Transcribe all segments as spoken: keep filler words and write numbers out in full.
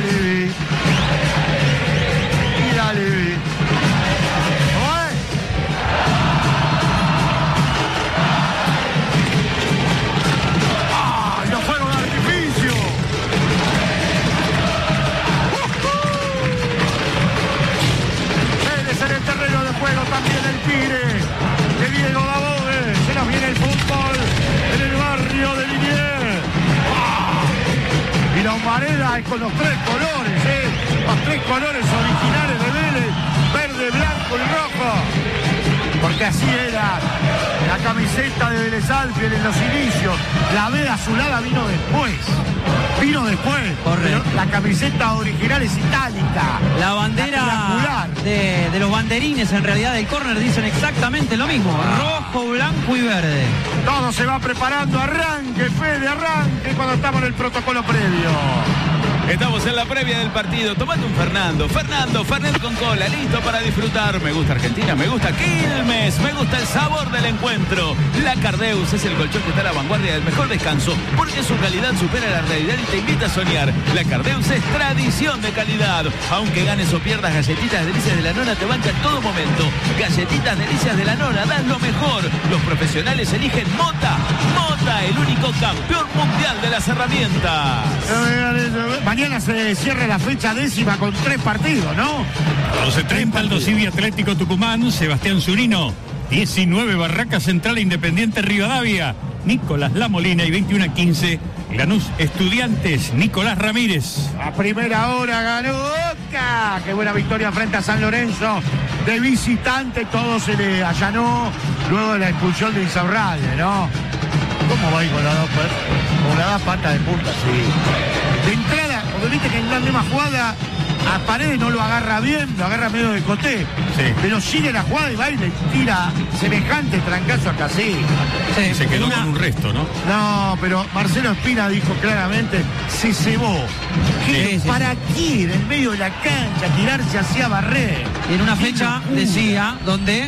dale. Y dale. ¡Ah! ¡Los fuegos de artificio! Vélez en el terreno de juego, también el Tigre de Diego Dabove. Se nos viene el fútbol en el barrio de Liniers. ¡Ah! Y la humareda es con los tres colores, ¿eh? Los tres colores originales de Vélez: verde, blanco y rojo. Porque así era la camiseta de Vélez Sarsfield en los inicios. La B azulada vino después. Vino después. Correcto. La camiseta original es itálica. La bandera de, de los banderines, en realidad, del córner, dicen exactamente lo mismo. Rojo, blanco y verde. Todo se va preparando. Arranque, Fede, arranque cuando estamos en el protocolo previo. Estamos en la previa del partido. Tomate un Fernando. Fernando, Fernet con cola, listo para disfrutar. Me gusta Argentina, me gusta Quilmes, me gusta el sabor del encuentro. La Cardeus es el colchón que está a la vanguardia del mejor descanso, porque su calidad supera la realidad y te invita a soñar. La Cardeus es tradición de calidad. Aunque ganes o pierdas, Galletitas Delicias de la Nona te banca en todo momento. Galletitas Delicias de la Nona, dan lo mejor. Los profesionales eligen Mota. Mota, el único campeón mundial de las herramientas. Mañana se cierra la fecha décima con tres partidos, ¿no? doce treinta Aldo Civi Atlético Tucumán, Sebastián Zurino. diecinueve Barraca Central Independiente Rivadavia, Nicolás La Molina. Y veintiuno a quince Lanús Estudiantes, Nicolás Ramírez. A primera hora ganó Boca. Qué buena victoria frente a San Lorenzo. De visitante todo se le allanó luego de la expulsión de Insaurralde, ¿no? ¿Cómo va ahí con las dos, con las dos patas de punta? Sí. De entrada, porque viste que en la misma jugada a Paredes no lo agarra bien, lo agarra medio de coté. Sí. Pero sigue la jugada y va y le tira semejante trancazo a Casillas. Sí, se quedó una... con un resto, ¿no? No, pero Marcelo Espina dijo claramente, se cebó. Sí, sí, ¿Para qué? En el medio de la cancha, tirarse hacia barrer. En una fecha, decía, donde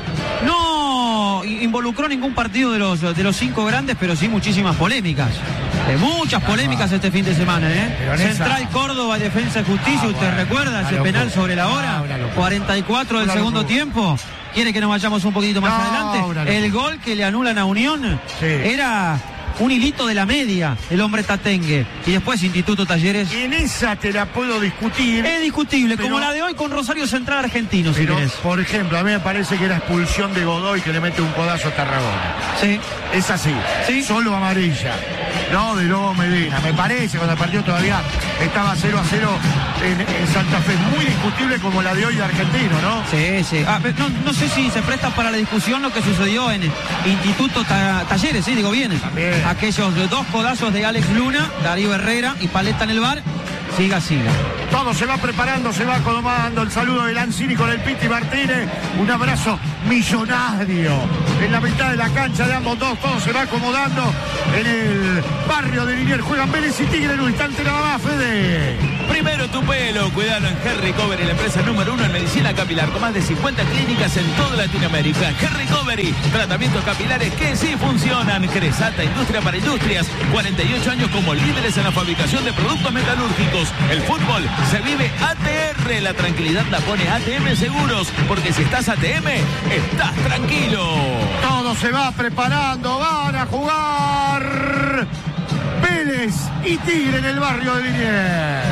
no involucró ningún partido de los, de los cinco grandes, pero sí muchísimas polémicas. Eh, muchas polémicas este fin de semana, ¿eh? Central esa... Córdoba, Defensa y Justicia, ah, ¿usted bueno, recuerda ese penal sobre la hora? Ah, cuarenta y cuatro del segundo locura. tiempo. ¿Quiere que nos vayamos un poquito más no, adelante? El gol que le anulan a Unión sí. era un hilito de la media, el hombre Tatengue. Y después Instituto Talleres. En esa te la puedo discutir. Es discutible, pero, como la de hoy con Rosario Central Argentino, si pero, querés. Por ejemplo, a mí me parece que era expulsión de Godoy que le mete un codazo a Tarragona. Sí. Es así. Sí. Solo amarilla. No, de Lobo Medina. Me parece cuando el partido todavía estaba cero a cero en, en Santa Fe. Muy discutible como la de hoy de Argentino, ¿no? Sí, sí. Ah, no, no sé si se presta para la discusión lo que sucedió en Instituto ta Talleres, sí, digo bien. También. Aquellos dos codazos de Alex Luna, Darío Herrera y Paleta en el bar. Siga, siga. Todo se va preparando, se va acomodando. El saludo de Lanzini con el Piti Martínez. Un abrazo millonario en la mitad de la cancha de ambos dos. Todo se va acomodando en el barrio de Liniers. Juegan Vélez y Tigre en un instante nada más, Fede. Primero tu pelo, cuidalo en Hair Recovery, la empresa número uno en medicina capilar, con más de cincuenta clínicas en toda Latinoamérica. Hair Recovery, tratamientos capilares que sí funcionan. Cresata, industria para industrias, cuarenta y ocho años como líderes en la fabricación de productos metalúrgicos. El fútbol se vive A T R, la tranquilidad la pone A T M Seguros, porque si estás A T M, estás tranquilo. Todo se va preparando, van a jugar Vélez y Tigre en el barrio de Liniers.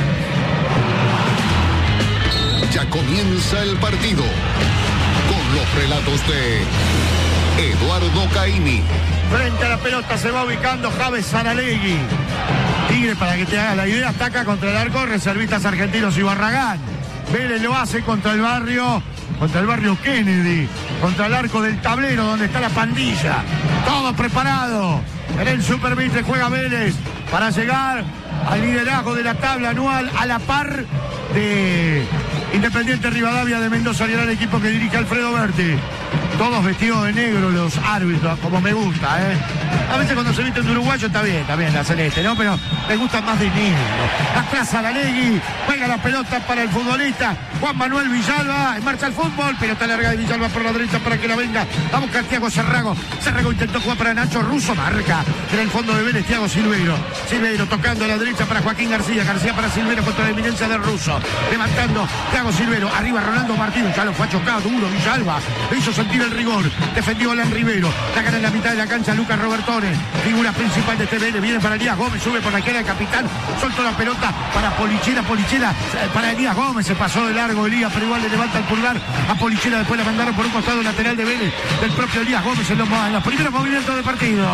Ya comienza el partido con los relatos de Eduardo Caimi. Frente a la pelota se va ubicando Javes Saralegui. Tigre, para que te hagas la idea, ataca contra el arco, reservistas argentinos y Barragán. Vélez lo hace contra el barrio, contra el barrio Kennedy, contra el arco del tablero donde está la pandilla. Todo preparado. En el Super Mitre juega Vélez para llegar al liderazgo de la tabla anual a la par de Independiente Rivadavia de Mendoza y el equipo que dirige Alfredo Berti. Todos vestidos de negro los árbitros, como me gusta, ¿eh? A veces cuando se visten de uruguayo está bien, también la celeste, ¿no? Pero me gusta más de negro. Atrás Saralegui, juega la pelota para el futbolista Juan Manuel Villalba, en marcha el fútbol, pelota larga de Villalba por la derecha para que la venga a buscar Thiago Cerrago. Cerrago intentó jugar para Nacho Russo, marca en el fondo de Vélez Thiago Silveiro. Silveiro tocando a la derecha para Joaquín García, García para Silveiro contra la eminencia de Russo. Levantando Thiago Silveiro, arriba Rolando Martínez, ya lo fue a chocar duro Villalba, le hizo sentir el rigor, defendió Alan Rivero, la gana en la mitad de la cancha Lucas Robertone, figura principal de este Vélez, viene para Elías Gómez, sube por la izquierda el capitán, soltó la pelota para Polichera, Polichera para Elías Gómez, se pasó de largo Elías, pero igual le levanta el pulgar a Polichera, después la mandaron por un costado lateral de Vélez, del propio Elías Gómez en los, en los primeros movimientos del partido.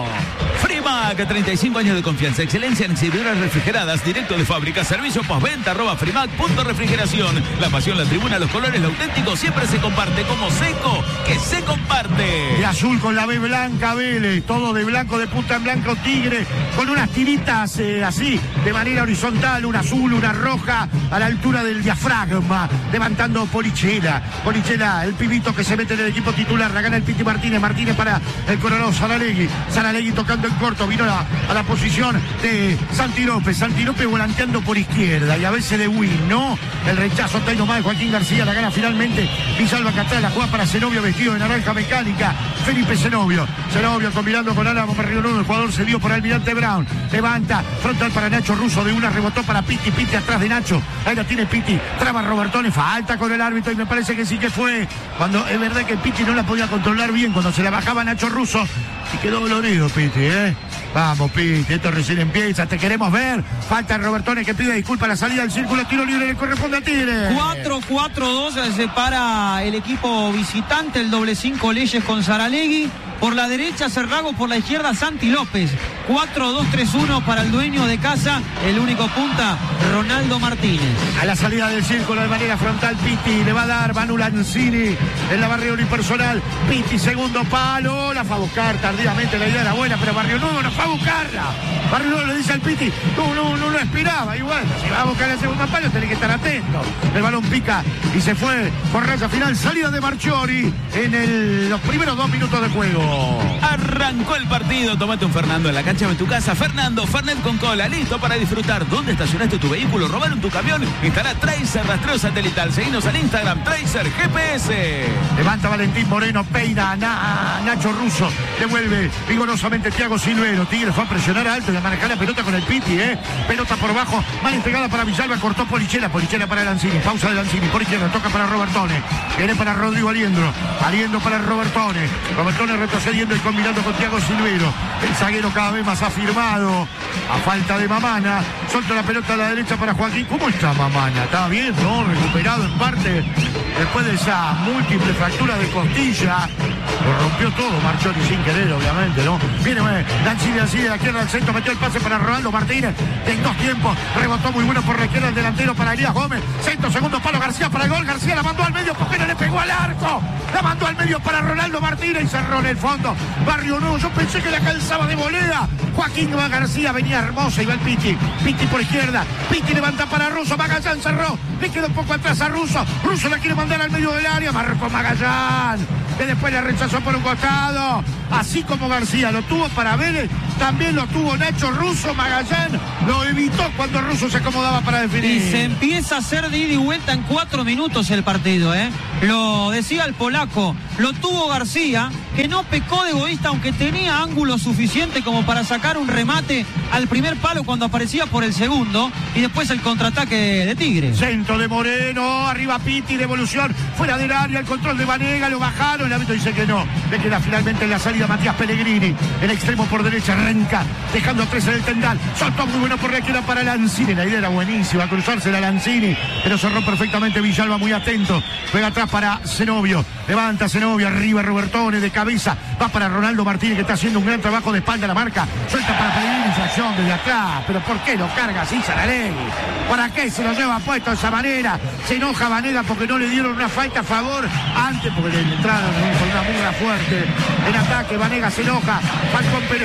Frimac, treinta y cinco años de confianza, excelencia en exhibidoras refrigeradas, directo de fábrica, servicio postventa, arroba frimac punto refrigeración. La pasión, la tribuna, los colores, lo auténtico siempre se comparte, como seco, que se comparte. De azul con la B blanca Vélez, todo de blanco, de punta en blanco Tigre, con unas tiritas eh, así, de manera horizontal, una azul, una roja, a la altura del diafragma, levantando Polichera. Polichera, el pibito que se mete en el equipo titular, la gana el Piti Martínez, Martínez para el coronel Saralegui, Saralegui tocando en corto, vino a, a la posición de Santi López, Santi López volanteando por izquierda y a veces de win, ¿no? El rechazo está ahí nomás de Joaquín García, la gana finalmente Villalba Catrá, la juega para Zenobio vestido de naranja mecánica, Felipe Zenobio, Zenobio combinando con Álamo Berrío Nuevo, el jugador se dio por Almirante Brown, levanta, frontal para Nacho Russo, de una rebotó para Piti, Piti atrás de Nacho, ahí la tiene Piti, traba Robertone, falta con el árbitro y me parece que sí que fue, cuando es verdad que Piti no la podía controlar bien, cuando se la bajaba Nacho Russo, y quedó dolorido Piti, ¿eh? Vamos, Piti, esto recién empieza, te queremos ver. Falta Robertone que pide disculpas a la salida del círculo, tiro libre le corresponde a Tigre. cuatro cuatro dos se para el equipo visitante, el doble cinco Leyes con Saralegui. Por la derecha Cerrago, por la izquierda Santi López. cuatro dos tres uno para el dueño de casa, el único punta, Ronaldo Martínez. A la salida del círculo de manera frontal, Piti le va a dar Manu Lanzini en la Barrio unipersonal. Piti, segundo palo, la fue a buscar tardíamente, la idea era buena, pero Barrio Nuevo no fue a buscarla. Barrio Nuevo le dice al Piti, no, no, no lo esperaba. Y bueno, si va a buscar el segundo palo, tenés que estar atento. El balón pica y se fue por raya final. Salida de Marchiori en el, los primeros dos minutos de juego. Arrancó el partido, tomate un Fernando en la cancha de tu casa. Fernando, Fernet con cola, listo para disfrutar. ¿Dónde estacionaste tu vehículo? ¿Robaron tu camión? Instalá Tracer rastreo satelital. Seguinos al Instagram, Tracer G P S. Levanta Valentín Moreno, peina a, Na, a Nacho Russo, devuelve vigorosamente Thiago Silveiro. Tigre fue a presionar alto y a manejar la pelota con el Piti, ¿eh? Pelota por bajo, mal entregada para Villalba, cortó Polichera, Polichera para Lanzini, pausa de Lanzini, por izquierda, toca para Robertone, viene para Rodrigo Aliendro, Aliendro para Robertone, Robertone retrocediendo y combinando con Thiago Silveiro, el zaguero cada vez más afirmado, a falta de Mamana, suelta la pelota a la derecha para Joaquín. ¿Cómo está Mamana? ¿Está bien, no? Recuperado en parte después de esa múltiple fractura de costilla, lo rompió todo Marchiori sin querer, obviamente, ¿no? Viene Lanzini así de la izquierda al centro, metió el pase para Ronaldo Martínez en dos tiempos, rebotó muy bueno por la izquierda el delantero para Elías Gómez, centro, segundo palo, García para el gol, García la mandó al medio, porque no le pegó al arco, la mandó al medio para Ronaldo Martínez y cerró en el fondo. Barrio Nuevo, yo pensé que la calzaba de volea. Joaquín García venía hermosa y va el Piti. Piti por izquierda. Piti levanta para Russo. Magallán cerró. Le queda un poco atrás a Russo. Russo la quiere mandar al medio del área. Marcó Magallán, que después la rechazó por un costado. Así como García lo tuvo para Vélez, también lo tuvo Nacho Russo. Magallán lo evitó cuando Russo se acomodaba para definir. Y se empieza a hacer de ida y vuelta en cuatro minutos el partido, ¿eh? Lo decía el polaco, lo tuvo García, que no pecó de egoísta, aunque tenía ángulo suficiente como para sacar un remate al primer palo cuando aparecía por el segundo, y después el contraataque de Tigre. Centro de Moreno, arriba Piti, devolución, fuera del área, el control de Vanega, lo bajaron, el árbitro dice que no, le queda finalmente en la salida Matías Pellegrini, el extremo por derecha, arranca, dejando tres en el tendal, soltó muy bueno por la izquierda para Lanzini, la idea era buenísima, cruzarse la Lanzini, pero cerró perfectamente Villalba, muy atento, juega atrás para Zenobio, levanta Zenobio, arriba Robertone, de cabeza, va para Ronaldo Martínez, que está haciendo un gran trabajo de espalda a la marca, suelta para Pellegrini, infracción desde atrás, pero ¿por qué lo carga así Saralegui? ¿Para qué se lo lleva puesto de esa manera? Se enoja Vanega porque no le dieron una falta a favor antes, porque le entraron con una murra fuerte en ataque, Vanega se enoja, Falcón Pérez se lo saca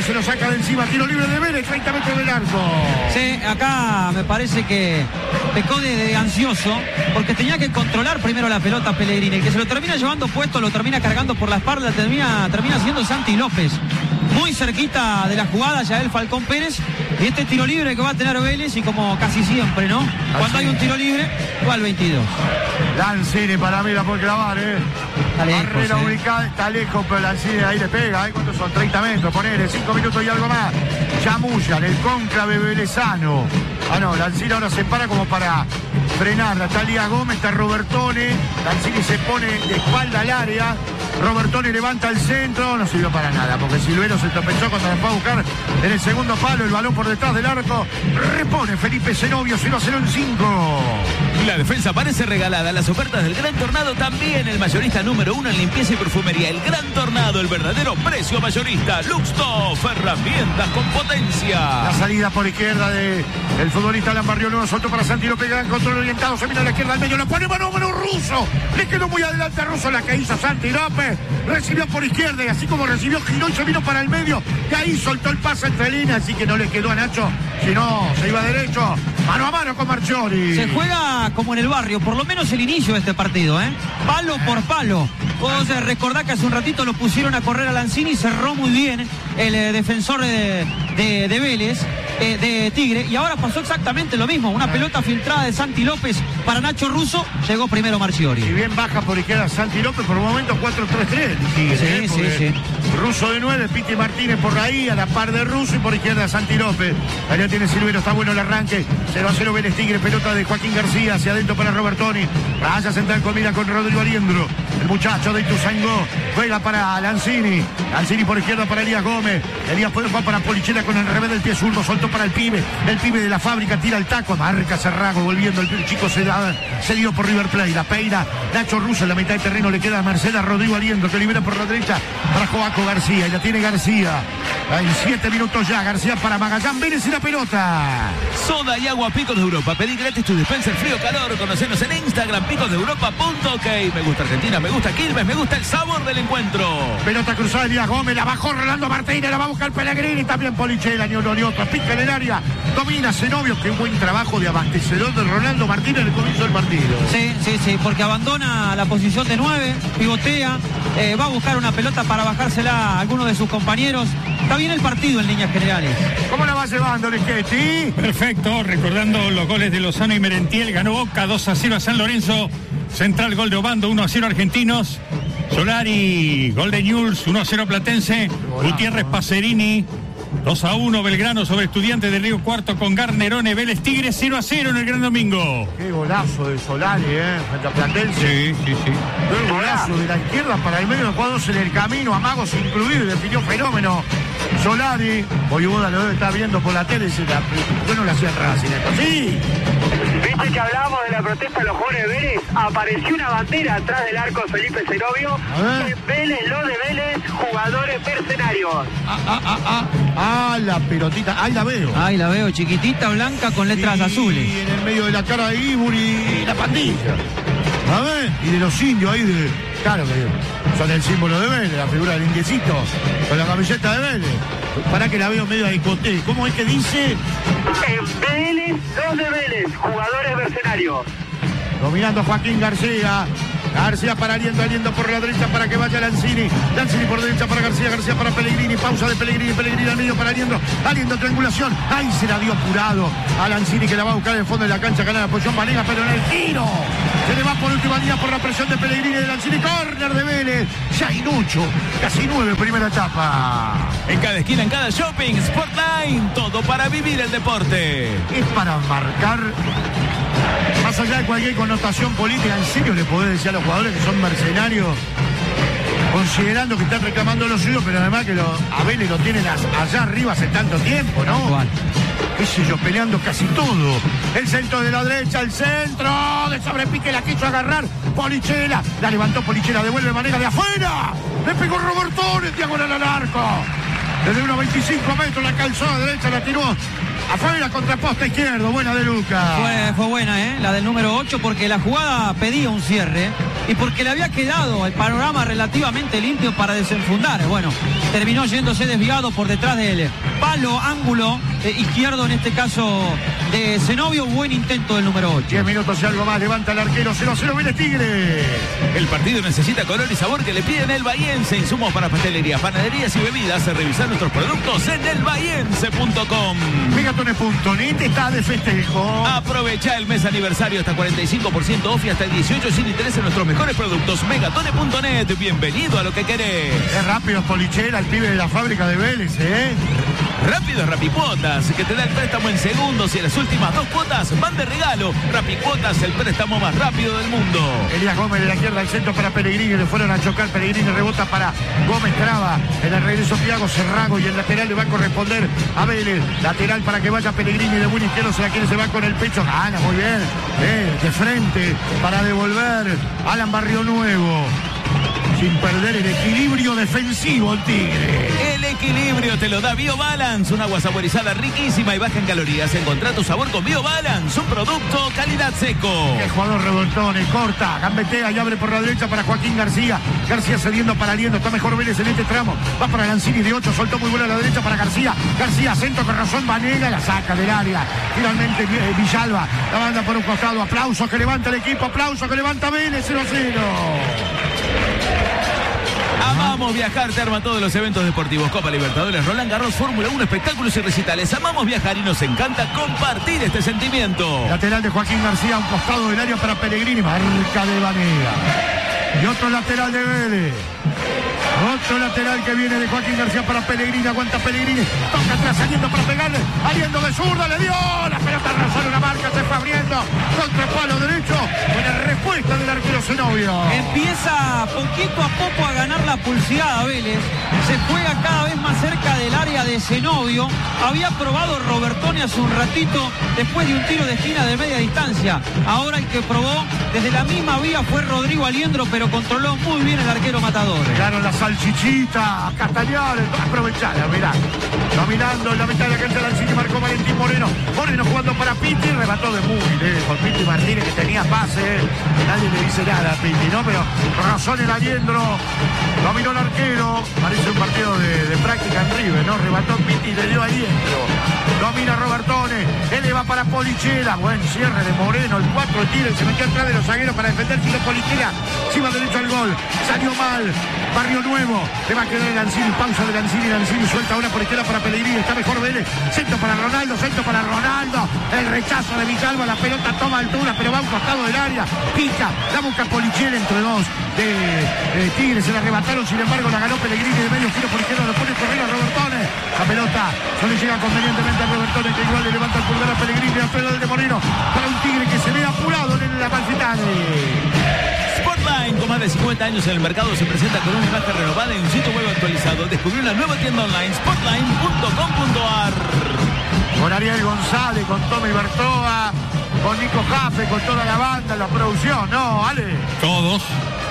saca de encima, tiro libre de Vélez, treinta metros del arco. Sí, acá me parece que pecó de, de ansioso, porque tenía que controlar primero la pelota Pellegrini. El que se lo termina llevando puesto, lo termina cargando por la espalda, termina, termina siendo Santi López. Muy cerquita de la jugada, ya el Falcón Pérez. Y este tiro libre que va a tener Vélez, y como casi siempre, ¿no? Cuando hay un tiro libre, va al veintidós. Lanzini para mí la puede clavar, ¿eh? Está lejos, Barrera eh. ubicada, está lejos, pero Lanzini ahí le pega, ¿eh? ¿Cuántos son? treinta metros, ponele, cinco minutos y algo más. Chamullan, el cónclave velezano. Ah, no, Lanzini ahora se para como para frenarla. Está Elías Gómez, está Robertone. Lanzini se pone de espalda al área. Robertone levanta el centro, no sirvió para nada, porque Silvero se tropezó cuando la fue a buscar en el segundo palo, el balón por detrás del arco. Repone Felipe Zenobio, cero a cero en cinco. La defensa parece regalada. Las ofertas del Gran Tornado también. El mayorista número uno en limpieza y perfumería. El Gran Tornado, el verdadero precio mayorista. Luxtoff, herramientas con potencia. La salida por izquierda de el futbolista Alan Barrio Nuevo, soltó para Santi López, gran control orientado, se viene a la izquierda al medio, lo pone mano a mano Russo. Le quedó muy adelante a Russo, la que hizo Santi López. Recibió por izquierda y así como recibió, giró y se vino para el medio. Y ahí soltó el pase entre líneas, así que no le quedó a Nacho, sino se iba derecho. Mano a mano con Marchiori. Se juega como en el barrio, por lo menos el inicio de este partido, ¿eh? Palo por palo. Vos eh, recordá que hace un ratito lo pusieron a correr a Lanzini, cerró muy bien el eh, defensor de, de, de Vélez, eh, de Tigre, y ahora pasó exactamente lo mismo. Una pelota filtrada de Santi López para Nacho Russo, llegó primero Marchiori. Si bien baja por izquierda Santi López, por un momento cuatro tres tres. Tigre, Sí, ¿eh? sí, sí. Russo de nueve, Piti Martínez por ahí, a la par de Russo, y por izquierda Santi López. Allá tiene Silvero, está bueno el arranque. cero a cero Vélez Tigre, pelota de Joaquín García, hacia adentro para Robertoni. Raya central combina con Rodrigo Aliendro. El muchacho de Ituzaingó, juega para Lanzini. Lanzini por izquierda para Elías Gómez. Elías puede jugar para Polichera con el revés del pie zurdo, soltó para el pibe. El pibe de la fábrica tira el taco, marca Cerrago, volviendo. El chico se da, cedido por River Plate. La peina Nacho Russo en la mitad de terreno, le queda a Mercedes Rodrigo Aliendro, que libera por la derecha para Joaco García. Y la tiene García. Hay siete minutos ya. García para Magallán Vélez y la pelota. Soda y agua Picos de Europa. Pedí gratis tu dispenser frío calor. Conocenos en Instagram, picos de europa punto ok. Me gusta Argentina, me gusta Quilmes, me gusta el sabor del encuentro. Pelota cruzada de Elías Gómez, la bajó Rolando Martínez, la va a buscar Pellegrini, también Polichela, ni uno ni otro. Pica en el área, domina Zenobio. Qué buen trabajo de abastecedor de Rolando Martínez en el comienzo del partido. Sí, sí, sí, porque abandona la posición de nueve, pivotea, eh, va a buscar una pelota para bajársela a alguno de sus compañeros. Está bien el partido en líneas generales. ¿Cómo la va llevando, Lechetti? Perfecto, recordando los goles de Lozano y Merentiel, ganó Boca dos a cero a San Lorenzo, Central gol de Obando, uno a cero Argentinos, Solari, gol de Newell's, uno a cero Platense, Gutiérrez Pacerini, dos a uno Belgrano sobre Estudiantes de Río Cuarto con Garnerone, Vélez Tigre cero a cero en el Gran Domingo. Qué golazo de Solari, ¿eh? Frente a Platense. Sí, sí, sí. Qué golazo de la izquierda para el medio de cuadros en el camino, Amagos incluido, definió fenómeno. Solari, Voivoda lo debe estar viendo por la tele y dice, ¿por qué no le hacía atrás sin esto? ¡Sí! Viste que hablábamos de la protesta de los jóvenes de Vélez, apareció una bandera atrás del arco de Felipe Zenobio. A ver. Vélez, lo de Vélez, jugadores mercenarios. Ah, ah, ah, ah, ah, la pelotita, ahí la veo. Ahí la veo, chiquitita, blanca, con letras y azules. Y en el medio de la cara de Iburi y la pandilla. A ver, y de los indios ahí de... Claro que son el símbolo de Vélez, la figura del indiecito, con la camiseta de Vélez. Para que la veo medio a discoteca. ¿Cómo es que dice? En Vélez, los de Vélez, jugadores mercenarios. Dominando Joaquín García. García para Aliendo, Aliendo por la derecha para que vaya Lanzini. Lanzini por derecha para García, García para Pellegrini. Pausa de Pellegrini, Pellegrini al medio para Aliendo. Aliendo, triangulación. Ahí se la dio apurado a Lanzini, que la va a buscar en el fondo de la cancha. Gana la posición Vanega, pero en el tiro se le va por última línea por la presión de Pellegrini de Lanzini. Córner de Vélez. Ya Inucho, casi nueve, primera etapa. En cada esquina, en cada shopping, Sportline, todo para vivir el deporte. Es para marcar. Más allá de cualquier connotación política, ¿en serio le podés decir a los jugadores que son mercenarios? Considerando que están reclamando lo suyo, pero además que lo, a Vélez lo tienen allá arriba hace tanto tiempo, ¿no? Igual. Qué sé yo, peleando casi todo. El centro de la derecha, el centro de sobrepique, la quiso agarrar Polichela. La levantó Polichela, devuelve manera de afuera. Le pegó Robertone, diagonal al arco. Desde unos veinticinco metros la calzó a derecha, la tiró Afuera, contraposta izquierdo, buena de Lucas. Fue, fue buena, ¿eh? La del número ocho, porque la jugada pedía un cierre y porque le había quedado el panorama relativamente limpio para desenfundar. Bueno, terminó yéndose desviado por detrás del palo, ángulo eh, izquierdo, en este caso de Zenobio. Buen intento del número ocho. diez minutos y algo más, levanta el arquero, cero cero, Vélez Tigre. El partido necesita color y sabor que le piden el Bahiense. Insumos para pastelería, panaderías y bebidas. Revisar nuestros productos en el bahiense punto com. Megatones punto net está de festejo. Aprovecha el mes aniversario hasta cuarenta y cinco por ciento off y hasta el dieciocho sin interés en nuestros mejores productos. Megatones punto net, bienvenido a lo que querés. Es rápido, Polichera, el pibe de la fábrica de Vélez, ¿eh? Rápido es Rapicuotas, que te da el préstamo en segundos y las últimas dos cuotas van de regalo. Rapicuotas, el préstamo más rápido del mundo. Elías Gómez de la izquierda al centro para Pellegrini, le fueron a chocar. Pellegrini rebota para Gómez, traba. En el regreso Thiago Serrago y el lateral le va a corresponder a Vélez. Lateral para que vaya Pellegrini de buen izquierdo, se la quiere, se va con el pecho. Gana, muy bien. Eh, de frente para devolver Alan Barrio Nuevo. Sin perder el equilibrio defensivo el Tigre. El equilibrio te lo da BioBalance, un agua saborizada riquísima y baja en calorías. Encontrá tu sabor con BioBalance, un producto calidad seco. El jugador Revoltone, corta, gambetea y abre por la derecha para Joaquín García. García cediendo para Aliendo, está mejor Vélez en este tramo. Va para Lanzini de ocho, soltó muy buena a la derecha para García. García, centro con razón, Vanega, la saca del área. Finalmente eh, Villalba, la manda por un costado. Aplausos que levanta el equipo, aplausos que levanta Vélez, cero a cero. Amamos viajar, te arma todos los eventos deportivos, Copa Libertadores, Roland Garros, Fórmula uno, espectáculos y recitales. Amamos viajar y nos encanta compartir este sentimiento. Lateral de Joaquín García, a un costado del área para Pellegrini, marca de Vanega. Y otro lateral de Vélez. Otro lateral que viene de Joaquín García para Pellegrini, aguanta Pellegrini, toca atrás, saliendo para pegarle, Aliendo de zurda, le dio, la pelota rozó en una marca, se fue abriendo, contra el palo derecho, buena respuesta del arquero Zenobio. Empieza poquito a poco a ganar la pulseada Vélez, se juega cada vez más cerca del área de Zenobio, había probado Robertone hace un ratito, después de un tiro de esquina de media distancia, ahora el que probó desde la misma vía fue Rodrigo Aliendro, pero controló muy bien el arquero Matador. Llegaron las salchichitas, Castañares, aprovechada, mirá. Dominando en la mitad de la cancha Lanzini, marcó Valentín Moreno. Moreno jugando para Pitti, remató de muy lejos. Pitti Martínez que tenía pase. Nadie le dice nada a Pitti, ¿no? Pero razón el Aliendro. Dominó el arquero. Parece un partido de, de práctica en River, ¿no? Remató Pitti y le dio Aliendro. Domina Robertone. Él le va para Polichera. Buen cierre de Moreno. El cuatro tira y se metió atrás de los zagueros para defender. Tiro Polichera. Se iba derecho al gol. Salió mal. Barrio Nuevo, le va a quedar el Lanzini, pausa de Lanzini, Lanzini suelta ahora por izquierda para Pellegrini, está mejor Vélez, centro para Ronaldo, centro para Ronaldo, el rechazo de Villalba, la pelota toma altura, pero va a un costado del área, pica, la busca Polichera entre dos de, de Tigre, se la arrebataron, sin embargo la ganó Pellegrini de medio giro por izquierda, lo pone correr a Robertone, la pelota no le llega convenientemente a Robertone, que igual le levanta el pulgar a Pellegrini, a Pedro del de Moreno, para un Tigre que se ve apurado en la Malfitani. Sportline, con más de cincuenta años en el mercado, se presenta con una imagen renovada y un sitio web actualizado. Descubrió una nueva tienda online, sportline punto com punto a r. Con Ariel González, con Tommy Bertoa, con Nico Jaffe, con toda la banda, la producción, ¿no, Ale? Todos.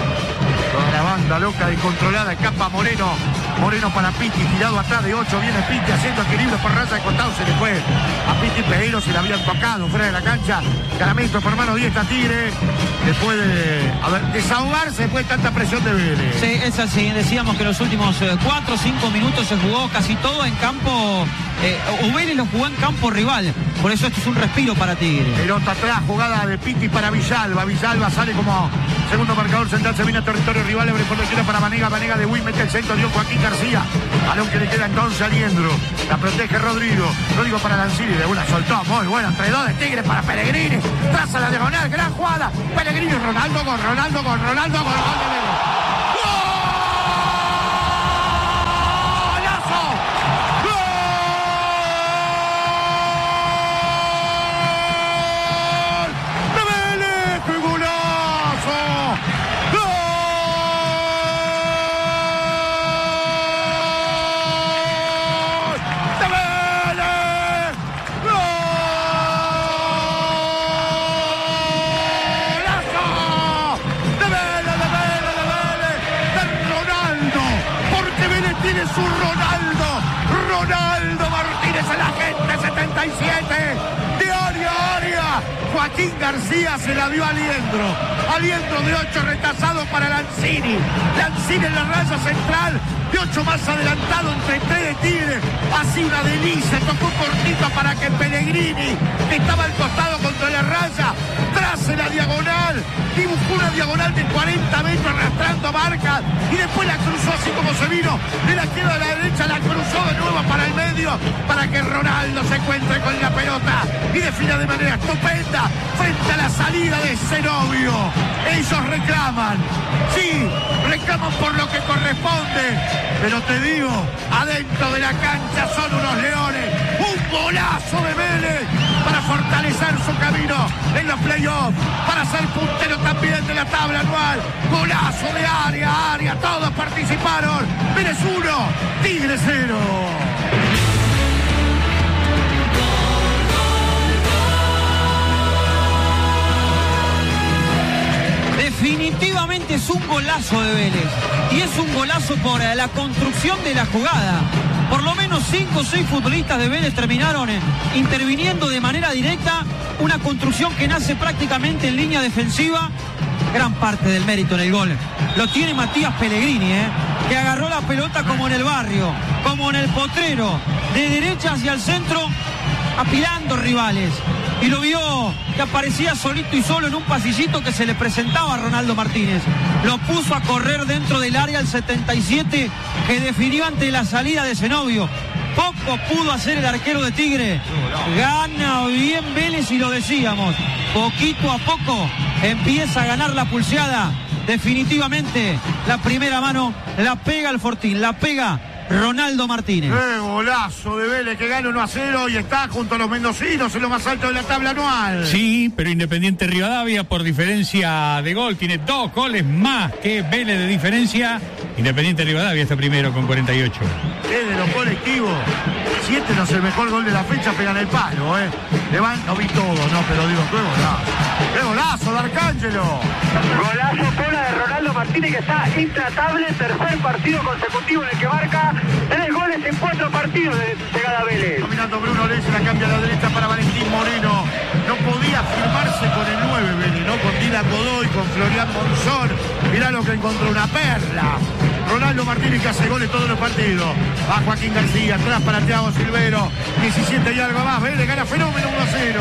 Toda la banda loca y controlada, escapa Moreno. Moreno para Pitti, tirado atrás de ocho, viene Pitti haciendo equilibrio por raza de costado, se le fue a Pitti Pereiro, se le habían tocado fuera de la cancha. Caramento por mano diez está Tigre, después de a ver, desahogarse después de tanta presión de Vélez. Sí, es así, decíamos que los últimos cuatro o cinco minutos se jugó casi todo en campo, eh, o Vélez lo jugó en campo rival, por eso esto es un respiro para Tigre. Pelota atrás, jugada de Pitti para Villalba, Villalba sale como segundo marcador central, se viene a territorio rival, abre por la izquierda para Vanega, Vanega de Win, mete el centro, dio Joaquín García, balón que le queda entonces a Aliendro, la protege Rodrigo, Rodrigo para Lanzini, de una soltó, muy bueno, entre dos de Tigre para Pellegrini, traza la diagonal, gran jugada, Pellegrini, Ronaldo, gol, Ronaldo, gol, Ronaldo, gol, gol de Vélez. ¡Golazo! ¡Gol! ¡De Vélez! ¡Qué golazo! ¡Gol! ¡De Vélez! ¡Golazo! ¡De Vélez, de Vélez, de Vélez! Joaquín García se la dio a Aliendro. Aliendro de ocho retrasado para Lanzini. Lanzini en la raya central. De ocho más adelantado entre tres de Tigre. Así una delicia. Tocó cortito para que Pellegrini, que estaba al costado contra la raya, trace la diagonal. Dibujó una diagonal de cuarenta metros arrastrando marcas. Y después la cruzó así como se vino. De la izquierda a la derecha la cruzó de nuevo para el medio. Para que Ronaldo se encuentre con la pelota. Y defina de manera estupenda frente a la salida de Zenobio. Ellos reclaman. Sí, reclaman por lo que corresponde. Pero te digo, adentro de la cancha son unos leones. Un golazo de Vélez para fortalecer su camino en los playoffs, para ser puntero también de la tabla anual. Golazo de área, área, todos participaron. Vélez uno, Tigre cero. Definitivamente es un golazo de Vélez. Y es un golazo por la construcción de la jugada. Por lo menos cinco o seis futbolistas de Vélez terminaron eh, interviniendo de manera directa. Una construcción que nace prácticamente en línea defensiva. Gran parte del mérito en el gol lo tiene Matías Pellegrini, eh, que agarró la pelota como en el barrio, como en el potrero, de derecha hacia el centro, apilando rivales. Y lo vio que aparecía solito y solo en un pasillito que se le presentaba a Ronaldo Martínez. Lo puso a correr dentro del área al setenta y siete, que definió ante la salida de Zenobio. Poco pudo hacer el arquero de Tigre. Gana bien Vélez y lo decíamos. Poquito a poco empieza a ganar la pulseada. Definitivamente la primera mano la pega el Fortín, la pega Ronaldo Martínez. ¡Qué golazo de Vélez que gana uno a cero y está junto a los mendocinos en lo más alto de la tabla anual! Sí, pero Independiente Rivadavia por diferencia de gol tiene dos goles más que Vélez de diferencia. Independiente Rivadavia está primero con cuarenta y ocho. Es de los colectivos. Siete no es el mejor gol de la fecha, pegan el palo, ¿eh? Le van, no vi todo, no, pero digo, qué golazo. ¡Qué golazo de Arcángelo! Golazo cola de Ronaldo Martínez, que está intratable. Tercer partido consecutivo en el que marca tres goles en cuatro partidos de llegada a Vélez. Dominando Bruno Leyes, la cambia a la derecha para Valentín Moreno. No podía firmarse con el nueve Vélez, ¿no? Con Dylan Godoy, con Florian Monzón. Mirá lo que encontró, una perla. Ronaldo Martínez, que hace goles todos los partidos. Va Joaquín García, atrás para Thiago Silvero. diecisiete y algo más. Vélez gana Fenómeno uno a cero.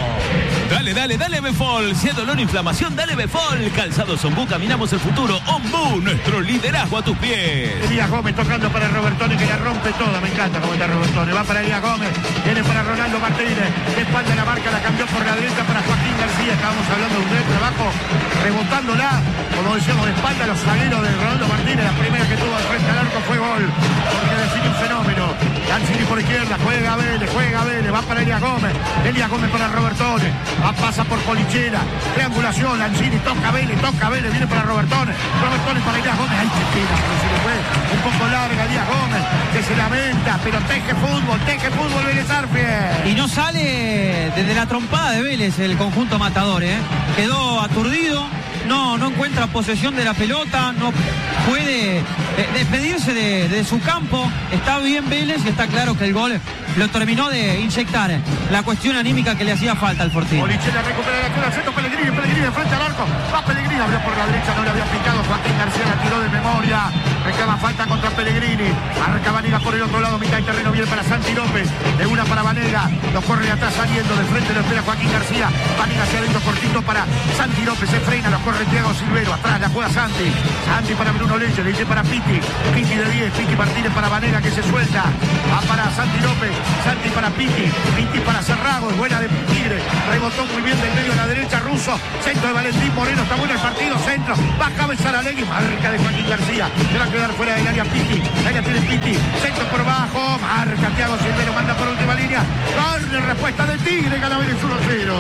Dale, dale, dale Befol. Si es dolor o inflamación, dale Befol. Calzados Ombú, caminamos el futuro. Ombú, nuestro liderazgo a tus pies. Elías Gómez tocando para Robertone, que la rompe toda. Me encanta cómo está Robertone. Va para Elías Gómez. Viene para Ronaldo Martínez. De espalda la marca, la cambió por la derecha para Joaquín García. Estábamos hablando de un gran trabajo. Rebotándola, como decíamos, de espalda a los zagueros de Ronaldo Martínez. La primera que tuvo al frente al arco fue gol. Porque define un fenómeno. Lanzini por izquierda. Juega Vélez, juega Vélez. Va para Elías Gómez. Elías Gómez para Robertone. Va, pasa por Polichera. Triangulación. Lanzini toca Vélez, toca Vélez. Viene para Robertone. Robertone para Elías Gómez. Ay, qué pena, pero se le fue un poco larga Elías Gómez, que se lamenta, pero teje fútbol, teje fútbol Vélez Arfield. Y no sale desde la trompada de Vélez el conjunto matador, ¿eh? Quedó aturdido. No, no encuentra posesión de la pelota, no puede eh, despedirse de, de su campo. Está bien Vélez y está claro que el gol lo terminó de inyectar la cuestión anímica que le hacía falta al Fortín. Polichera recupera la altura, centro Pellegrini, Pellegrini de frente al arco. Va Pellegrini, abrió por la derecha, no le había picado. Joaquín García la tiró de memoria. Reclama falta contra Pellegrini. Arranca Vanega por el otro lado, mitad de terreno bien para Santi López. De una para Vanega, lo corre de atrás saliendo, de frente lo espera Joaquín García. Vanega hacia adentro, cortito para Santi López, se frena, lo corre Thiago Silvero, atrás la juega Santi. Santi para Bruno Leyes, le dice para Piti. Piti de diez, Piti Martínez para Vanega, que se suelta. Va para Santi López, Santi para Piti. Piti para Cerrago, es buena de Tigre. Rebotó muy bien del medio a la derecha, Russo. Centro de Valentín Moreno, está bueno el partido, centro. Va a cabezar a Legui, marca de Joaquín García. Se va a quedar fuera del área Piti. Ahí tiene Piti. Centro por bajo, marca Thiago Silvero, manda por última línea. Corre, respuesta del Tigre, gana Vélez uno a cero.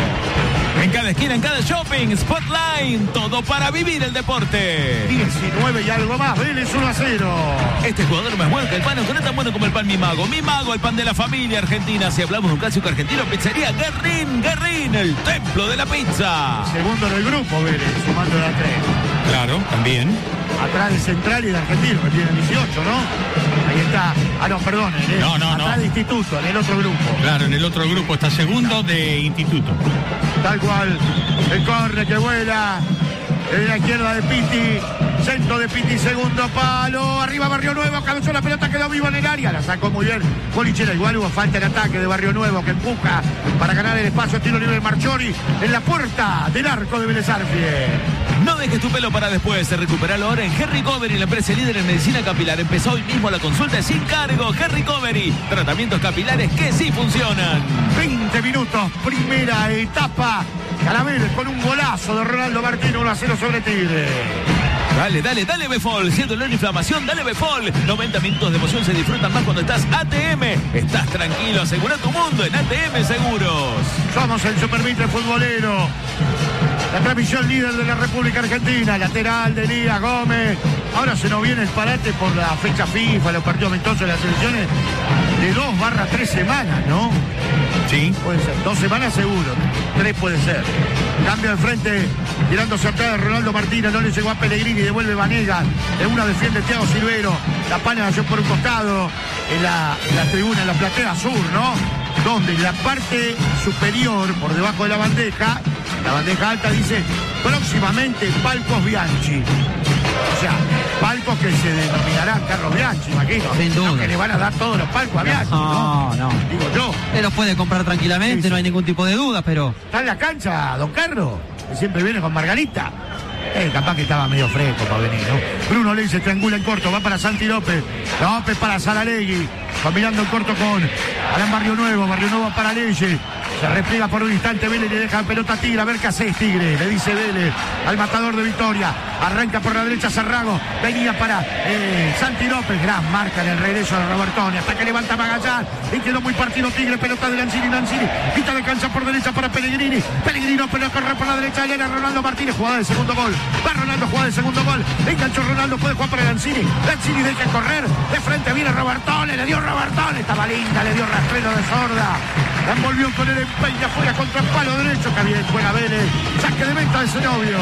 En cada esquina, en cada shopping, Spotline, todo para vivir el deporte. diecinueve y algo más, Vélez uno a cero. Este jugador más bueno que el pan, aunque no es tan bueno como el pan Mi Mago. Mi Mago, el pan de la familia argentina. Si hablamos de un clásico argentino, pizzería Guerrín, Guerrín, el templo de la pizza. Segundo en el grupo, Vélez, sumando la tres. Claro, también. Atrás del Central y del Argentino, que tiene dieciocho, ¿no? Ahí está. Ah, no, perdón. En el, No, no, atrás no. de Instituto, en el otro grupo. Claro, en el otro grupo está segundo de Instituto. Tal cual. El corre que vuela. En la izquierda de Pitti. Centro de Pitti, segundo palo. Arriba Barrio Nuevo. Cabezó la pelota, quedó vivo en el área. La sacó muy bien Polichera. Igual hubo falta en ataque de Barrio Nuevo que empuja para ganar el espacio. Tiro libre de Marchori en la puerta del arco de Vélez Arfiel. No dejes tu pelo para después. Recuperalo ahora en Henry Covery, la empresa líder en medicina capilar. Empezó hoy mismo la consulta sin cargo. Henry Covery. Tratamientos capilares que sí funcionan. veinte minutos, primera etapa. Carameles con un golazo de Ronaldo Martín, uno a cero sobre Tigre. Dale, dale, dale Befol. Si es dolor e inflamación, dale Befol. noventa minutos de emoción se disfrutan más cuando estás A T M. Estás tranquilo, asegura tu mundo en A T M Seguros. Somos el Supervitre Futbolero. La transmisión líder de la República Argentina. Lateral de Elías Gómez. Ahora se nos viene el parate por la fecha FIFA, los partidos amistosos de las selecciones. De dos barra tres semanas, ¿no? Sí. Puede ser. Dos semanas seguro. Tres puede ser. Cambio de frente. Tirándose atrás de Ronaldo Martínez. No le llegó a Pellegrini. Devuelve Vanega. En una defiende Thiago Silvero. La pana cayó por un costado. En la, en la tribuna, en la platea sur, ¿no? Donde en la parte superior, por debajo de la bandeja, la bandeja alta dice próximamente Palcos Bianchi. O sea, palcos que se denominarán Carlos Bianchi, imagino. Sin duda. No, que le van a dar todos los palcos a Bianchi, ¿no? No, no. Digo yo. Él los puede comprar tranquilamente, Sí, sí. no hay ningún tipo de duda, pero... Está en la cancha, don Carlos, que siempre viene con Margarita. Eh, capaz que estaba medio fresco para venir, ¿no? Bruno Ley se triangula en corto, va para Santi López. López para Saralegui. Combinando en corto con Alan Barrio Nuevo. Barrio Nuevo para Leyes. Se repliega por un instante Vélez, le deja pelota a Tigre. A ver qué hace Tigre, le dice Vélez al matador de Victoria. Arranca por la derecha Sarrago. Venía para eh, Santi López. Gran marca en el regreso de Robertoni. Hasta que levanta Magallán. Y quedó muy partido Tigre. Pelota de Lanzini. Lanzini. Quita de cancha por derecha para Pellegrini. Pellegrini pero corre por la derecha. Elena Ronaldo Martínez. Jugada de segundo gol. Va Ronaldo, jugada de segundo gol. Enganchó Ronaldo. Puede jugar para Lanzini. Lanzini deja correr. De frente viene Robertoni. Le dio Robertoni. Estaba linda. Le dio rastrero de sorda. La envolvió con el empeño afuera contra el palo derecho. Que bien juega Vélez. Saque de venta de Zenobio.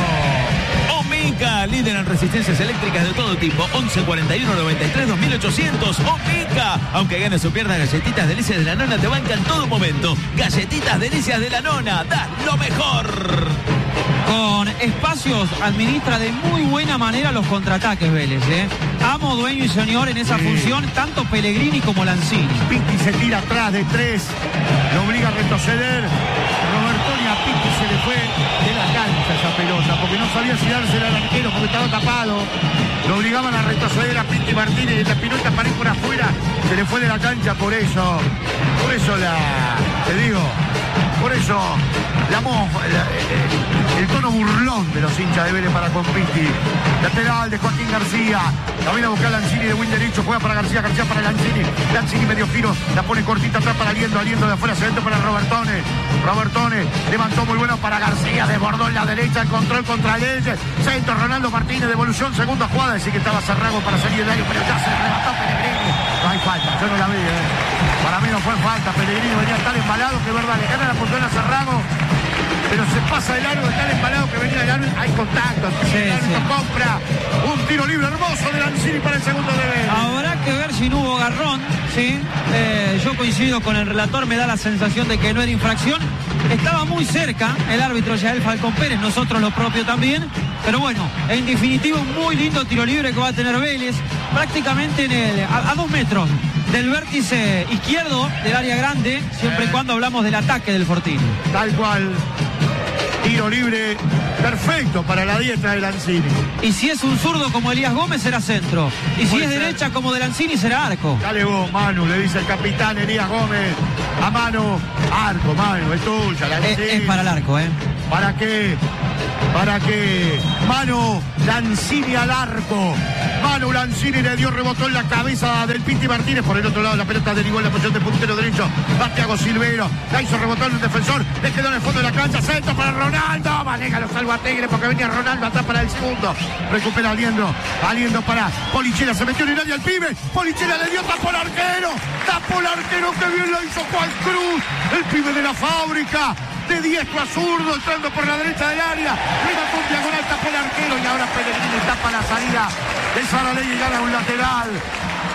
Omica, líder en resistencias eléctricas de todo tipo. once cuarenta y uno noventa y tres dos mil ochocientos. Omica. Aunque ganes o pierdas, Galletitas Delicias de la Nona te bancan todo momento. Galletitas Delicias de la Nona. Das lo mejor. Con espacios administra de muy buena manera los contraataques Vélez, ¿eh? Amo, dueño y señor en esa Sí. función, tanto Pellegrini como Lanzini. Pitti se tira atrás de tres. Lo obliga a retroceder. Robertoni a Pitti se le fue de la cancha esa pelota, porque no sabía si dársela al arquero porque estaba tapado. Lo obligaban a retroceder a Pitti Martínez y la pirueta para ir por afuera. Se le fue de la cancha, por eso. Por eso la. Te digo. Por eso la mofa, la, el, el tono burlón de los hinchas de Vélez para con Pitti. Lateral de Joaquín García. La viene a buscar Lanzini de win derecho. Juega para García, García para Lanzini. Lanzini medio giro. La pone cortita atrás para Aliendo. Aliendo de afuera se vende para Robertone. Robertone levantó muy bueno para García. Desbordó en la derecha. El control contra Leyes. Centro Ronaldo Martínez. Devolución. Segunda jugada. Decía que estaba Sarrago para salir del área. Pero ya se arrebató Pellegrini. No hay falta. Yo no la vi. Eh. Para mí no fue falta. Pellegrini venía tan embalado que verdad. Le gana la posición a Sarrago. Pero se pasa el árbitro, tan embalado que venía el árbitro. Hay contacto. Sí, el árbitro sí. compra un tiro libre hermoso de Lanzini para el segundo de Vélez. Habrá que ver si no hubo garrón, ¿sí? Eh, yo coincido con el relator, me da la sensación de que no era infracción. Estaba muy cerca el árbitro Yael Falcón Pérez, nosotros lo propio también. Pero bueno, en definitiva un muy lindo tiro libre que va a tener Vélez, prácticamente en el, a, a dos metros del vértice izquierdo del área grande, siempre y cuando hablamos del ataque del Fortín. Tal cual. Tiro libre perfecto para la diestra de Lanzini. Y si es un zurdo como Elías Gómez, será centro. Y si Puede es ser. derecha como de Lanzini, será arco. Dale vos, Manu, le dice el capitán Elías Gómez. A Manu, arco, Manu, es tuya, Es, Lanzini. es para el arco, ¿eh? ¿Para qué? Para que Manu Lanzini al arco. Manu Lanzini le dio, rebotó en la cabeza del Pitti Martínez. Por el otro lado la pelota derivó en la posición de puntero derecho. Va Thiago Silvero. La hizo rebotar en el defensor. Le quedó en el fondo de la cancha. Centro para Ronaldo. Maneja, lo salva a Tigre porque venía Ronaldo atrás para el segundo. Recupera Aliendo. Aliendo para Polichera. Se metió en el área el pibe. Polichera le dio tapó al arquero. Tapó al arquero. Que bien lo hizo Juan Cruz. El pibe de la fábrica. De diestro a zurdo, entrando por la derecha del área. Levantó un diagonal, tapó el arquero y ahora Pellegrini tapa la salida de Saralegui y gana un lateral.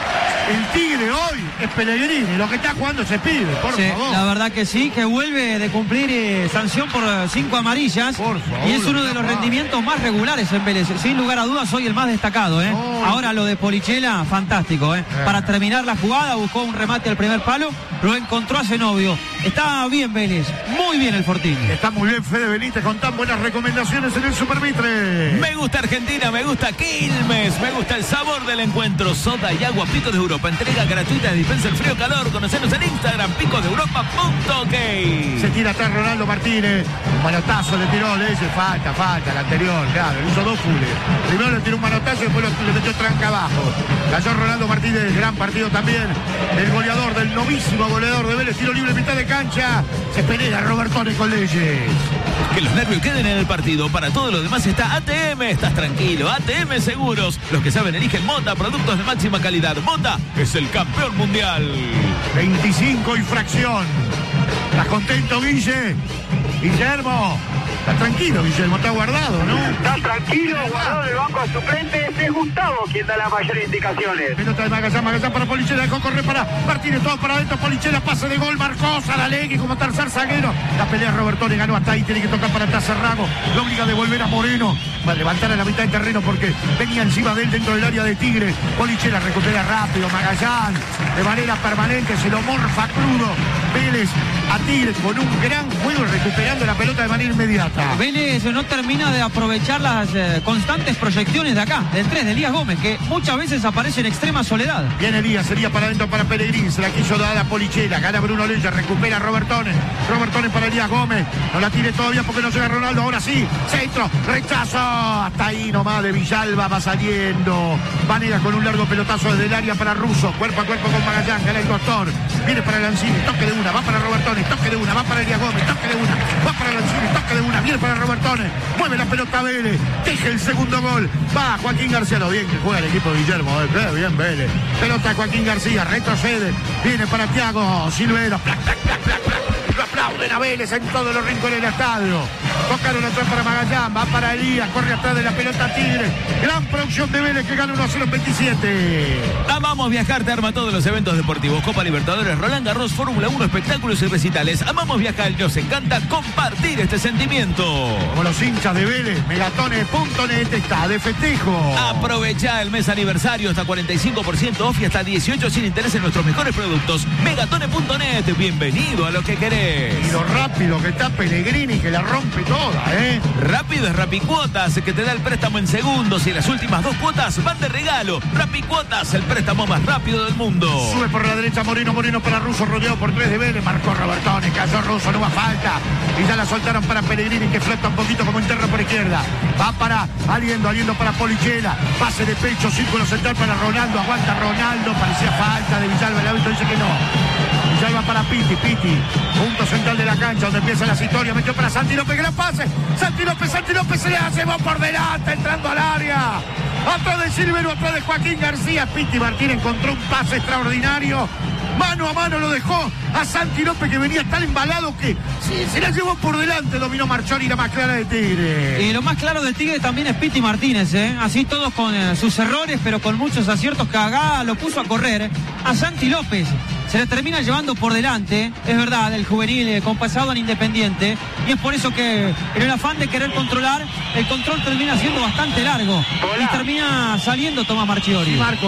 El Tigre hoy es Pellegrini, lo que está jugando se pide, por sí, favor. La verdad que sí, que vuelve de cumplir eh, sanción por eh, cinco amarillas. Por favor, y es uno de los rendimientos más regulares en Vélez. Sin lugar a dudas, hoy el más destacado. ¿eh? Oh. Ahora lo de Polichela, fantástico. ¿eh? Eh. Para terminar la jugada, buscó un remate al primer palo, lo encontró a Zenobio. Está bien Vélez, muy bien el Fortín. Está muy bien Fede Benítez con tan buenas recomendaciones en el Supermitre. Me gusta Argentina, me gusta Quilmes, me gusta el sabor del encuentro. Soda y agua Picos de Europa. Entrega gratuita de dispensa el frío calor. Conocenos en Instagram, picos de europa punto ok. Se tira atrás Ronaldo Martínez. Un manotazo le tiró, le dice falta, falta, el anterior, claro, le hizo dos fules. Primero le tiró un manotazo y después lo- le metió tranca abajo. Cayó Ronaldo Martínez, gran partido también. El goleador del novísimo goleador de Vélez, tiro libre mitad de cancha. Se pelea Robertone con Leyes. Que los nervios queden en el partido. Para todo lo demás está A T M. Estás tranquilo. A T M Seguros. Los que saben eligen Mota. Productos de máxima calidad. Mota es el campeón mundial. veinticinco y fracción. ¿Estás contento, Guille? Guillermo. Está tranquilo, Guillermo, está guardado, ¿no? Está tranquilo, guardado en el banco de suplentes. Es Gustavo quien da las mayores indicaciones. Pelota de Magallán, Magallán para Polichela, dejó correr para Martínez, todo para adentro, Polichela, pase de gol, marcó Saralegui como tercer zaguero. La pelea Robertone, ganó hasta ahí, tiene que tocar para atrás Cerrago, lo obliga a devolver a Moreno, va a levantar a la mitad del terreno porque venía encima de él dentro del área de Tigre. Polichela recupera rápido, Magallán, de manera permanente, se lo morfa crudo. Vélez a Tigre con un gran juego, recuperando la pelota de manera inmediata. Vélez no termina de aprovechar las eh, constantes proyecciones de acá, del tres de Elías Gómez, que muchas veces aparece en extrema soledad. Viene Díaz, sería para adentro para Pellegrini, se la quiso dar a Polichela, gana Bruno Leyes, recupera a Robertone, Robertone para Elías Gómez, no la tiene todavía porque no llega Ronaldo, ahora sí, centro, rechazo, hasta ahí nomás de Villalba, va saliendo, Vanega con un largo pelotazo desde el área para Russo, cuerpo a cuerpo con Magallán, gana el doctor, viene para Lanzini, toque de una, va para Robertone, toque de una, va para Elías Gómez, toque de una, va para Lanzini, toque de una, viene para Robertone, mueve la pelota Vélez, teje el segundo gol, va Joaquín García, lo bien que juega el equipo de Guillermo, eh, qué bien Vélez, pelota Joaquín García, retrocede, viene para Thiago Silvero, plac, plac, plac, plac, plac. Lo aplauden a Vélez en todos los rincones del estadio. Tocaron atrás para Magallán, va para Elías, corre atrás de la pelota Tigre. Gran producción de Vélez que gana uno a cero en veintisiete. Amamos viajar, te arma todos los eventos deportivos. Copa Libertadores, Roland Garros, Fórmula uno, espectáculos y recitales. Amamos viajar y nos encanta compartir este sentimiento. Como los hinchas de Vélez, megatone punto net está de festejo. Aprovecha el mes aniversario, hasta cuarenta y cinco por ciento off y hasta dieciocho sin interés en nuestros mejores productos. megatone punto net, bienvenido a lo que querés. Y lo rápido que está Pellegrini, que la rompe toda, ¿eh? Rápido es Rapicuotas, que te da el préstamo en segundos y las últimas dos cuotas van de regalo. Rapicuotas, el préstamo más rápido del mundo. Sube por la derecha Moreno, Moreno para Russo, rodeado por tres de Vélez, marcó Robertone, cayó Russo, no va falta. Y ya la soltaron para Pellegrini, que flota un poquito como interno por izquierda. Va para Aliendo, Aliendo para Polichela. Pase de pecho, círculo central para Ronaldo, aguanta Ronaldo, parecía falta de Villalba, el árbitro dice que no. Villalba para Piti, Piti, punto central de la cancha donde empiezan las historias, metió para Santi López, gran pase, Santi López, Santi López se le hace, va por delante, entrando al área, atrás de Silvero, atrás de Joaquín García, Piti Martín encontró un pase extraordinario, mano a mano lo dejó a Santi López que venía tan embalado que sí, se la llevó por delante, dominó Marchoni, la más clara de Tigre. Y lo más claro de Tigre también es Piti Martínez, ¿eh? Así todos con eh, sus errores, pero con muchos aciertos, que acá lo puso a correr. ¿eh? A Santi López se le termina llevando por delante, es verdad, el juvenil eh, con pasado en Independiente, y es por eso que en el afán de querer controlar, el control termina siendo bastante largo. Hola. Y termina saliendo Tomás Marchiori. Y Marco.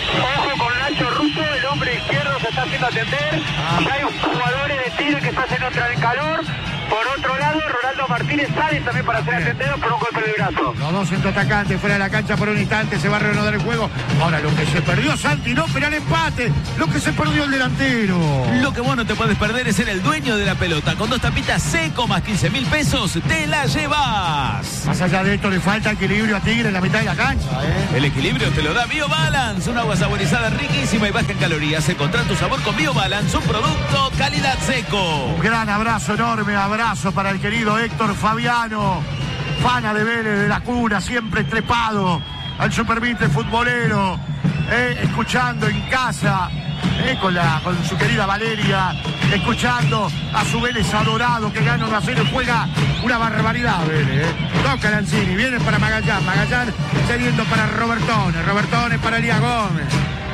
Ojo con Nacho Russo, el hombre izquierdo se está haciendo atender. Ya hay jugadores de Tigre que está haciendo entrar en calor. Por otro lado, Ronaldo Martínez sale también para ser atendido por un golpe de brazo. Los dos centroatacantes fuera de la cancha por un instante, se va a reanudar el juego. Ahora lo que se perdió Santi López era el empate, lo que se perdió el delantero. Lo que vos no te puedes perder es ser el dueño de la pelota. Con dos tapitas seco más quince mil pesos, te la llevas. Más allá de esto le falta equilibrio a Tigre en la mitad de la cancha, ¿eh? El equilibrio te lo da BioBalance, un agua saborizada riquísima y baja en calorías. Encontrá tu sabor con BioBalance, un producto calidad seco. Un gran abrazo, enorme abrazo para el querido Héctor Fabiano, fana de Vélez de la cuna, siempre trepado al Supermitre futbolero, eh, escuchando en casa, eh, con, la, con su querida Valeria, escuchando a su Vélez adorado que gana uno a cero, juega una barbaridad Vélez. Eh. Toca Lanzini, viene para Magallán, Magallán cediendo para Robertone, Robertone para Elías Gómez.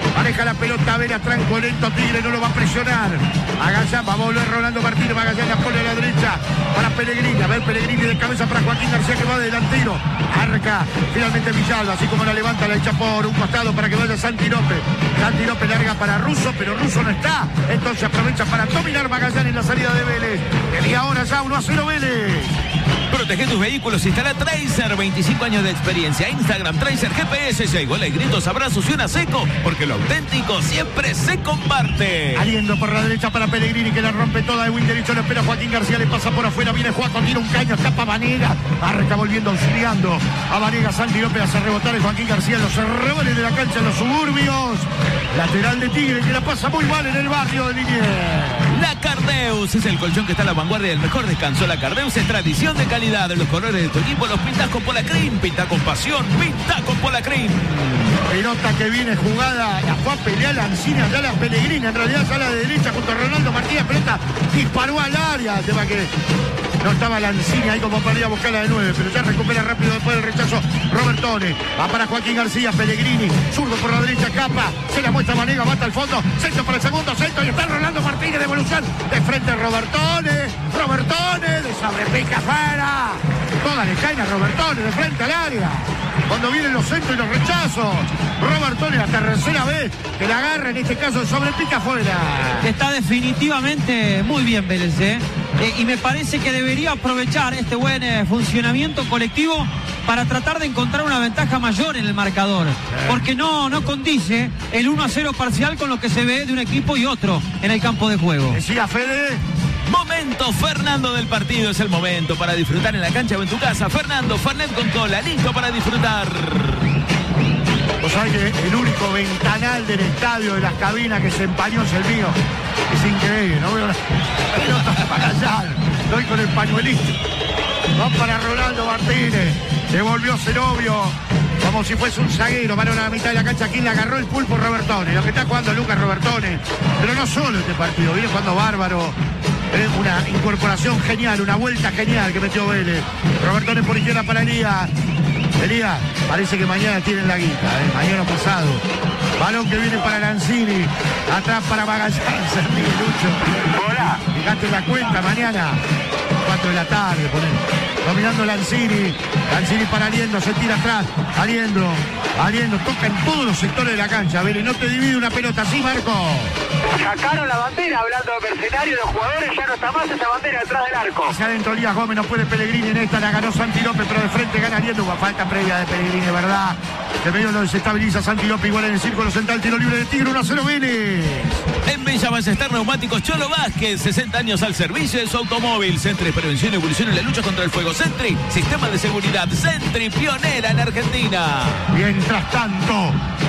Maneja la pelota, Vélez, tranco lento, Tigre no lo va a presionar. Magallanes, va a volver Rolando Martínez, Magallanes la pone a la derecha para Pellegrini. A ver, Pellegrini de cabeza para Joaquín García que va de delantero. Arca, finalmente Villalba, así como la levanta, la echa por un costado para que vaya Santi López. Santi López larga para Russo, pero Russo no está. Entonces aprovecha para dominar Magallanes en la salida de Vélez. Y ahora ya uno a cero Vélez. Protege tus vehículos, instala Tracer, veinticinco años de experiencia. Instagram, Tracer G P S, seis goles, gritos, abrazos y una seco, porque lo auténtico siempre se comparte. Aliendo por la derecha para Pellegrini, que la rompe toda de win derecho, lo espera Joaquín García, le pasa por afuera, viene Juaco, tira un caño, escapa Vanega, Arca volviendo, auxiliando a Vanega, Santi López hace rebotar el Joaquín García, los arrebales de la cancha en los suburbios. Lateral de Tigre, que la pasa muy mal en el barrio de Liniers. La Cardeus es el colchón que está a la vanguardia del mejor descanso. La Cardeus es tradición de calidad. Los colores de tu equipo los pintas con Polacrim. Pinta con pasión, pinta con Polacrim. Pelota que viene jugada, la fue a pelear Lanzini, allá la Pellegrini, en realidad sale a la derecha junto a Ronaldo Martínez, pelota disparó al área, el tema que no estaba Lanzini ahí como para ir a buscarla de nueve, pero ya recupera rápido después del rechazo Robertone, va para Joaquín García, Pellegrini, zurdo por la derecha, capa, se la muestra Vanega, bata al fondo, centro para el segundo, centro y está Ronaldo Martínez de evolución, de frente Robertone, Robertone, de sobrepica afuera, todas le caen a Robertone, de frente al área. Cuando vienen los centros y los rechazos, Robertone la tercera vez que la agarra, en este caso sobre pica afuera. Está definitivamente muy bien Vélez, ¿eh? Eh, y me parece que debería aprovechar este buen eh, funcionamiento colectivo para tratar de encontrar una ventaja mayor en el marcador, porque no, no condice el uno a cero parcial con lo que se ve de un equipo y otro en el campo de juego. Decía Fede. Momento Fernando del partido, es el momento para disfrutar en la cancha o en tu casa. Fernando, Fernet con cola, listo para disfrutar. Vos sabés que el único ventanal del estadio, de las cabinas que se empañó es el mío. Es increíble, no veo la pelota para allá. Estoy con el pañuelito. Va para Ronaldo Martínez. Devolvió Cenobio. Como si fuese un zaguero, para la mitad de la cancha. Quien le agarró el pulpo, Robertone. Lo que está jugando Lucas Robertone. Pero no solo este partido, viene jugando bárbaro. Es una incorporación genial, una vuelta genial que metió Vélez. Robertone por izquierda para Elías. Elías, parece que mañana tienen la guita, ¿eh? Mañana pasado. Balón que viene para Lanzini. Atrás para Magallanes. Lucho. Hola. Fíjate la cuenta mañana. cuatro de la tarde, ponen. Dominando Lanzini. Lanzini para Aliendo, se tira atrás. Aliendo. Aliendo toca en todos los sectores de la cancha. Vélez, no te divide una pelota así, Marco. Sacaron la bandera, hablando de mercenarios, los jugadores, ya no está más esa bandera detrás del arco. Hacia adentro Elías Gómez, no puede Pellegrini en esta, la ganó Santi López, pero de frente gana Aliendo. Falta previa de Pellegrini, ¿verdad? De medio lo desestabiliza Santi López, igual en el círculo central, tiro libre de Tigre, uno a cero Vélez. En Villa Ballester Neumáticos Cholo Vázquez, sesenta años al servicio de su automóvil. Centri Prevención y Evolución en la lucha contra el fuego. Centri, sistema de seguridad. Centri, pionera en Argentina. Mientras tanto,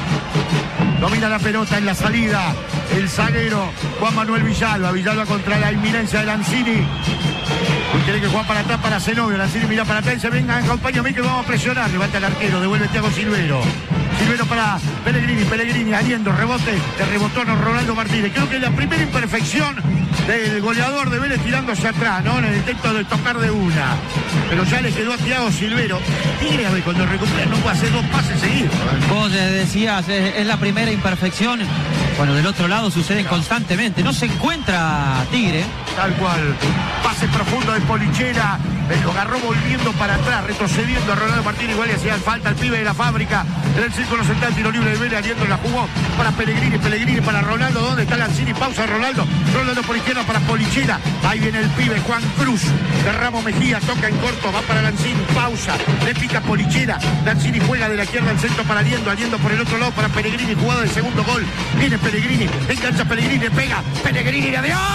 domina la pelota en la salida el zaguero Juan Manuel Villalba. Villalba contra la inminencia de Lanzini. Tiene que jugar para atrás para Zenobio. Lanzini mira para atrás y se venga, acompáñame que vamos a presionar. Levanta el arquero, devuelve Thiago Silvero. Silvero para Pellegrini, Pellegrini, Aliendo, rebote, de rebotón Ronaldo Martínez. Creo que es la primera imperfección del goleador de Vélez tirando hacia atrás, ¿no? En el intento de tocar de una. Pero ya le quedó a Thiago Silvero. Tigre, a ver, cuando recupera no puede hacer dos pases seguidos. Vos decías, es, es la primera imperfección. Bueno, del otro lado suceden constantemente. No se encuentra Tigre. Tal cual. Pase profundo de Polichera. Lo agarró volviendo para atrás, retrocediendo a Ronaldo Martínez. Igual le hacía falta al pibe de la fábrica. En el círculo central, tiro libre de Vélez. Aliendo la jugó para Pellegrini. Pellegrini para Ronaldo. ¿Dónde está Lanzini? Pausa Ronaldo. Ronaldo por izquierda para Polichera. Ahí viene el pibe Juan Cruz. De Ramos Mejía. Toca en corto. Va para Lanzini. Pausa. Le pica Polichera. Lanzini juega de la izquierda al centro para Aliendo. Aliendo por el otro lado para Pellegrini. Jugada del segundo gol. Viene Pellegrini. Engancha Pellegrini. Pega. Pellegrini le dio.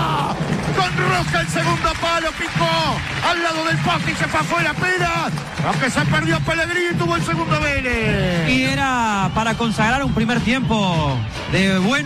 Con Roja el segundo palo, picó al lado del poste y se fue afuera apenas. Aunque se perdió Pellegrini, tuvo el segundo Vélez. Y era para consagrar un primer tiempo de buen